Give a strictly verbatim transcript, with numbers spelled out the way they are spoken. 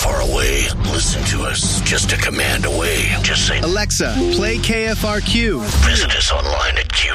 far away. Listen to us just a command away. Just say, Alexa, play K F R Q. Visit us online at K